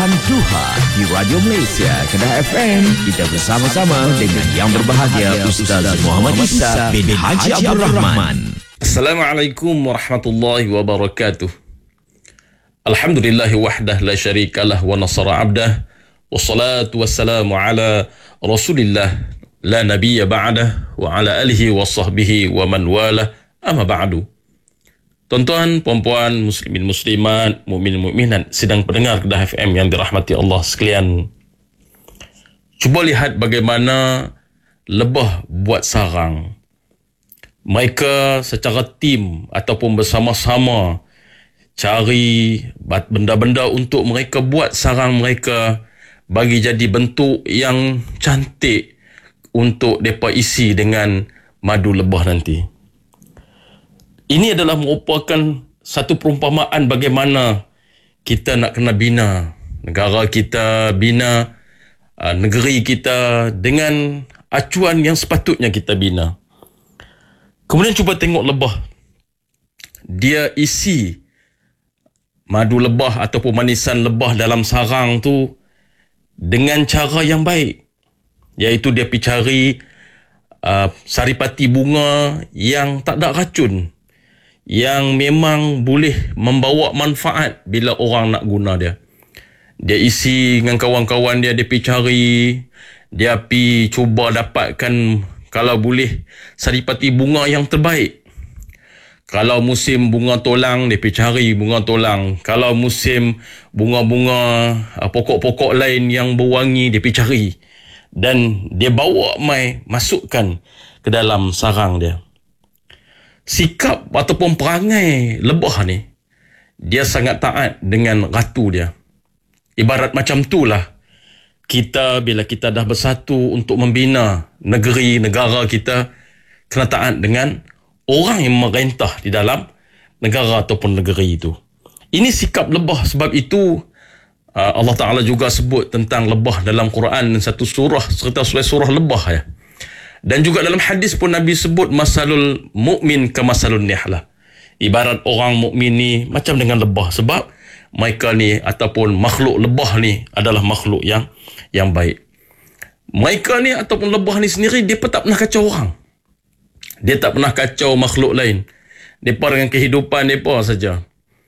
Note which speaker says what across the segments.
Speaker 1: Sentuhan Duha di Radio Malaysia Kedah FM. Kita bersama-sama dengan yang berbahagia Ustaz Muhammad Isa bin Haji Abdul Rahman.
Speaker 2: Assalamualaikum warahmatullahi wabarakatuh. Alhamdulillahi wahdah la syarikalah wa nasara abdah. Wassalatu wassalamu ala Rasulillah la nabiyya ba'dah wa ala alihi wa sahbihi wa man walah. Amma ba'du. Tuan-tuan, puan-puan, muslimin muslimat, mukmin mukminat sedang pendengar Kedah FM yang dirahmati Allah sekalian. Cuba lihat bagaimana lebah buat sarang. Mereka secara tim ataupun bersama-sama cari benda-benda untuk mereka buat sarang mereka bagi jadi bentuk yang cantik untuk mereka isi dengan madu lebah nanti. Ini adalah merupakan satu perumpamaan bagaimana kita nak kena bina negara kita, bina negeri kita dengan acuan yang sepatutnya kita bina. Kemudian cuba tengok lebah. Dia isi madu lebah ataupun manisan lebah dalam sarang tu dengan cara yang baik. Iaitu dia pergi cari saripati bunga yang tak ada racun, yang memang boleh membawa manfaat bila orang nak guna dia. Dia isi dengan kawan-kawan dia, dia pergi cari, dia pergi cuba dapatkan kalau boleh saripati bunga yang terbaik. Kalau musim bunga tolang, dia pergi cari bunga tolang. Kalau musim bunga-bunga pokok-pokok lain yang berwangi, dia pergi cari. Dan dia bawa masukkan ke dalam sarang dia. Sikap ataupun perangai lebah ni, dia sangat taat dengan ratu dia. Ibarat macam itulah kita bila kita dah bersatu untuk membina negeri, negara kita, kena taat dengan orang yang merentah di dalam negara ataupun negeri itu. Ini sikap lebah. Sebab itu Allah Ta'ala juga sebut tentang lebah dalam Quran, satu surah, serta surah lebah ya. Dan juga dalam hadis pun Nabi sebut masalul mu'min ka masalun nihlah. Ibarat orang mukmin ni macam dengan lebah, sebab mereka ni ataupun makhluk lebah ni adalah makhluk yang baik. Mereka ni ataupun lebah ni sendiri, dia pun tak pernah kacau orang. Dia tak pernah kacau makhluk lain. Depa dengan kehidupan depa saja.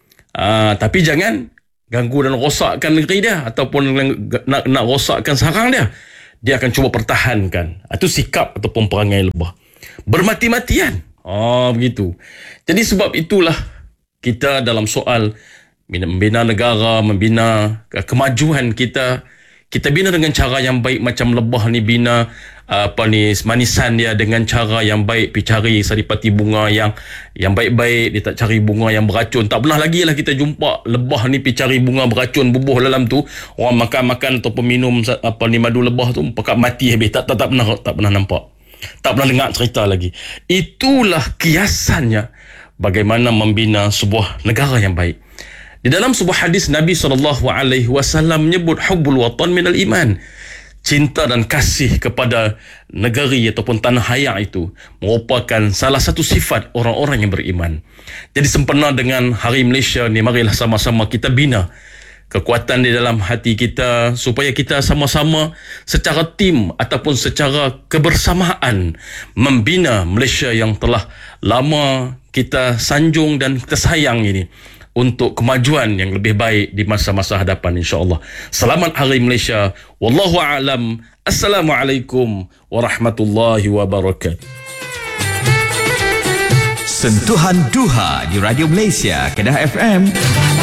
Speaker 2: Tapi jangan ganggu dan rosakkan negeri dia ataupun nak rosakkan sarang dia. Dia akan cuba pertahankan. Itu sikap ataupun perangai lebah. Bermati-matian. Begitu. Jadi sebab itulah kita dalam soal membina negara, membina kemajuan kita bina dengan cara yang baik. Macam lebah ni bina manisan dia dengan cara yang baik. Pergi cari saripati bunga yang baik-baik. Dia tak cari bunga yang beracun. Tak pernah lagi lah kita jumpa lebah ni pergi cari bunga beracun, bubuh dalam tu. Orang makan-makan ataupun minum madu lebah tu pekat mati habis. Tak pernah nampak. Tak pernah dengar cerita lagi. Itulah kiasannya bagaimana membina sebuah negara yang baik. Di dalam sebuah hadis Nabi SAW menyebut hubbul watan minal iman. Cinta dan kasih kepada negeri ataupun tanah air itu merupakan salah satu sifat orang-orang yang beriman. Jadi sempena dengan Hari Malaysia ni, marilah sama-sama kita bina kekuatan di dalam hati kita supaya kita sama-sama secara tim ataupun secara kebersamaan membina Malaysia yang telah lama kita sanjung dan kita sayang ini, untuk kemajuan yang lebih baik di masa-masa hadapan, insya-Allah. Selamat Hari Malaysia. Wallahu a'lam. Assalamualaikum warahmatullahi wabarakatuh.
Speaker 1: Sentuhan Duha di Radio Malaysia Kedah FM.